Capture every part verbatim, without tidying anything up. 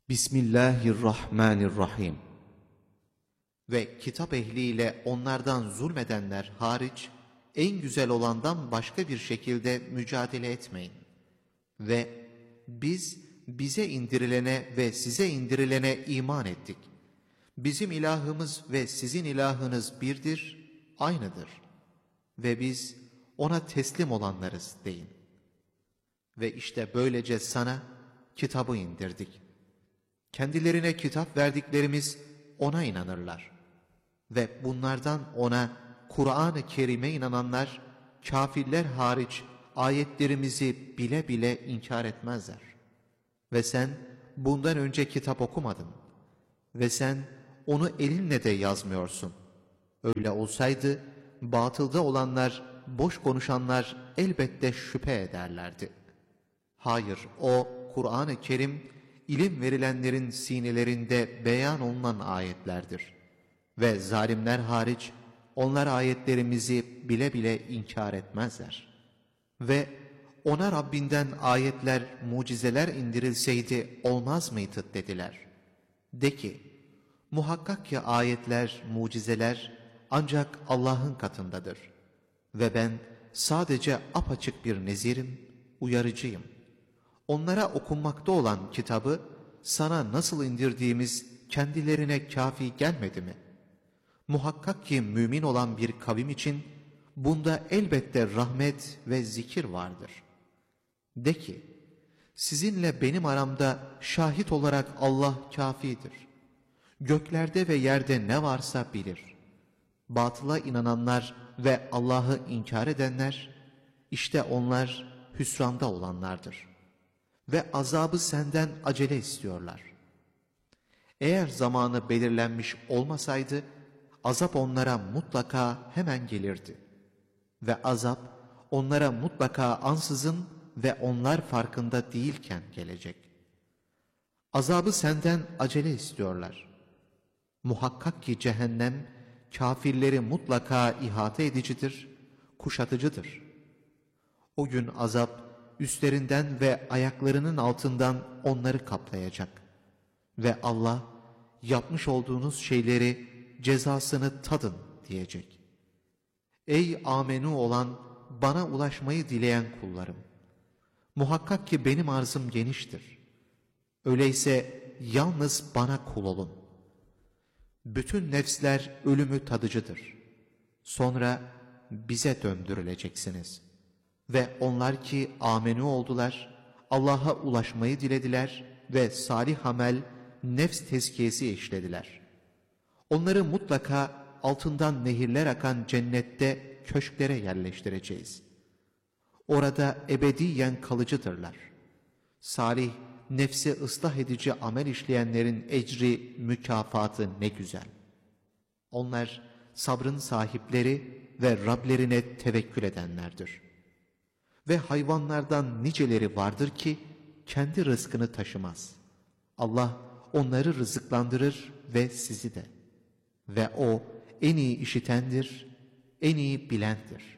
Bismillahirrahmanirrahim. Ve kitap ehliyle onlardan zulmedenler hariç, en güzel olandan başka bir şekilde mücadele etmeyin. Ve biz bize indirilene ve size indirilene iman ettik. Bizim ilahımız ve sizin ilahınız birdir, aynıdır. Ve biz ona teslim olanlarız deyin. Ve işte böylece sana kitabı indirdik. Kendilerine kitap verdiklerimiz ona inanırlar. Ve bunlardan ona, Kur'an-ı Kerim'e inananlar, kafirler hariç ayetlerimizi bile bile inkar etmezler. Ve sen bundan önce kitap okumadın. Ve sen onu elinle de yazmıyorsun. Öyle olsaydı, batılda olanlar, boş konuşanlar elbette şüphe ederlerdi. Hayır, o Kur'an-ı Kerim, İlim verilenlerin sinelerinde beyan olunan ayetlerdir. Ve zalimler hariç onlar ayetlerimizi bile bile inkar etmezler. Ve ona Rabbinden ayetler, mucizeler indirilseydi olmaz mıydı dediler. De ki, muhakkak ki ayetler, mucizeler ancak Allah'ın katındadır. Ve ben sadece apaçık bir nezirim, uyarıcıyım. Onlara okunmakta olan kitabı sana nasıl indirdiğimiz kendilerine kafi gelmedi mi? Muhakkak ki mümin olan bir kavim için bunda elbette rahmet ve zikir vardır. De ki, sizinle benim aramda şahit olarak Allah kafidir. Göklerde ve yerde ne varsa bilir. Batıla inananlar ve Allah'ı inkar edenler, işte onlar hüsranda olanlardır. Ve azabı senden acele istiyorlar. Eğer zamanı belirlenmiş olmasaydı, azap onlara mutlaka hemen gelirdi. Ve azap onlara mutlaka ansızın ve onlar farkında değilken gelecek. Azabı senden acele istiyorlar. Muhakkak ki cehennem, kafirleri mutlaka ihate edicidir, kuşatıcıdır. O gün azap, üstlerinden ve ayaklarının altından onları kaplayacak. Ve Allah, yapmış olduğunuz şeyleri, cezasını tadın diyecek. Ey amenu olan, bana ulaşmayı dileyen kullarım! Muhakkak ki benim arzım geniştir. Öyleyse yalnız bana kul olun. Bütün nefsler ölümü tadıcıdır. Sonra bize döndürüleceksiniz. Ve onlar ki amenü oldular, Allah'a ulaşmayı dilediler ve salih amel, nefs tezkiyesi işlediler. Onları mutlaka altından nehirler akan cennette köşklere yerleştireceğiz. Orada ebediyen kalıcıdırlar. Salih, nefsi ıslah edici amel işleyenlerin ecri, mükafatı ne güzel. Onlar sabrın sahipleri ve Rablerine tevekkül edenlerdir. Ve hayvanlardan niceleri vardır ki kendi rızkını taşımaz. Allah onları rızıklandırır ve sizi de. Ve O en iyi işitendir, en iyi bilendir.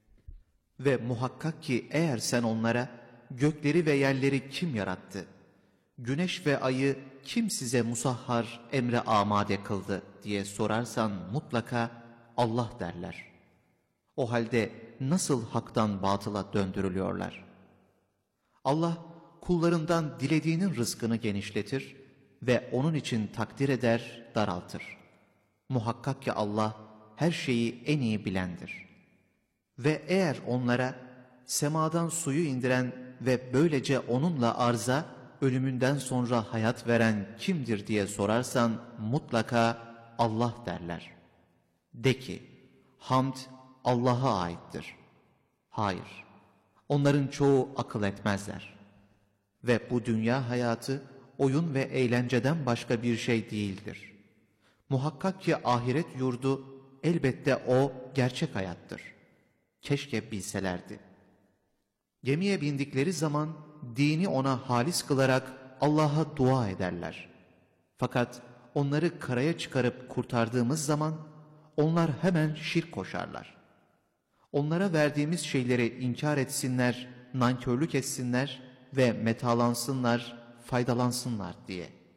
Ve muhakkak ki eğer sen onlara gökleri ve yerleri kim yarattı, güneş ve ayı kim size musahhar emre amade kıldı diye sorarsan mutlaka Allah derler. O halde nasıl haktan batıla döndürülüyorlar? Allah kullarından dilediğinin rızkını genişletir ve onun için takdir eder, daraltır. Muhakkak ki Allah her şeyi en iyi bilendir. Ve eğer onlara semadan suyu indiren ve böylece onunla arza, ölümünden sonra hayat veren kimdir diye sorarsan mutlaka Allah derler. De ki, hamd Allah'a aittir. Hayır, onların çoğu akıl etmezler. Ve bu dünya hayatı oyun ve eğlenceden başka bir şey değildir. Muhakkak ki ahiret yurdu elbette o gerçek hayattır. Keşke bilselerdi. Gemiye bindikleri zaman dini ona halis kılarak Allah'a dua ederler. Fakat onları karaya çıkarıp kurtardığımız zaman onlar hemen şirk koşarlar. Onlara verdiğimiz şeyleri inkar etsinler, nankörlük etsinler ve metalansınlar, faydalansınlar diye.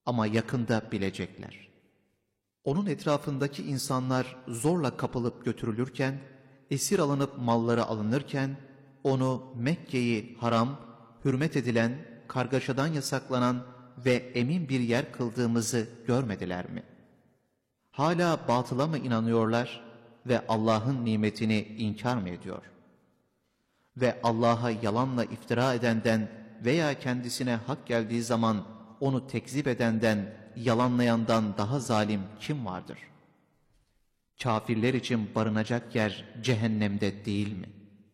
Ama yakında bilecekler. Onun etrafındaki insanlar zorla kapılıp götürülürken, esir alınıp malları alınırken, onu Mekke'yi haram, hürmet edilen, kargaşadan yasaklanan ve emin bir yer kıldığımızı görmediler mi? Hala batıla mı inanıyorlar ve Allah'ın nimetini inkar mı ediyor? Ve Allah'a yalanla iftira edenden veya kendisine hak geldiği zaman onu tekzip edenden, yalanlayandan daha zalim kim vardır? Kafirler için barınacak yer cehennemde değil mi?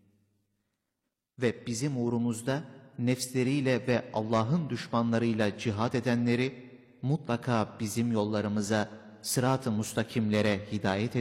Ve bizim uğrumuzda nefsleriyle ve Allah'ın düşmanlarıyla cihad edenleri mutlaka bizim yollarımıza, sırat-ı mustakimlere hidayet